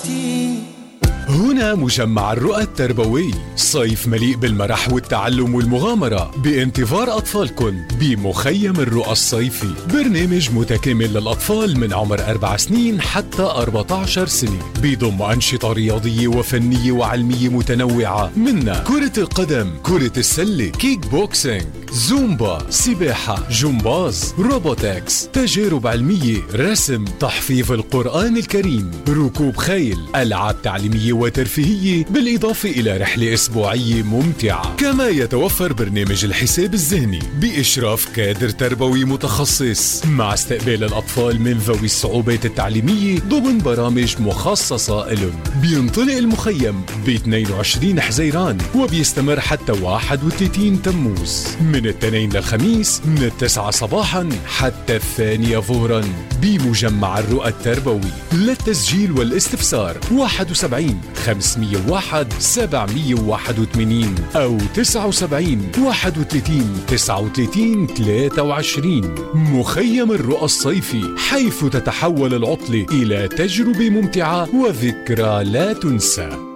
حياتي. هنا مجمع الرؤى التربوي، صيف مليء بالمرح والتعلم والمغامرة بانتظار أطفالكم بمخيم الرؤى الصيفي، برنامج متكامل للأطفال من عمر 4 سنين حتى 14 سنة، بيضم أنشطة رياضية وفنية وعلمية متنوعة، منها كرة القدم، كرة السلة، كيك بوكسينج، زومبا، سباحة، جمباز، روبوتكس، تجارب علمية، رسم، تحفيظ القرآن الكريم، ركوب خيل، ألعاب تعليمية وترفيهية، بالإضافة إلى رحلة أسبوعية ممتعة. كما يتوفر برنامج الحساب الذهني بإشراف كادر تربوي متخصص، مع استقبال الأطفال من ذوي الصعوبات التعليمية ضمن برامج مخصصة لهم. بينطلق المخيم ب 22 حزيران وبيستمر حتى 31 تموز، من الاثنين للخميس من 9 صباحا حتى 2 ظهرا بمجمع الرؤى التربوي. للتسجيل والاستفسار 71 501 781 أو 79 31 39 23. مخيم الرؤى الصيفي، حيث تتحول العطلة إلى تجربة ممتعة وذكرى لا تنسى.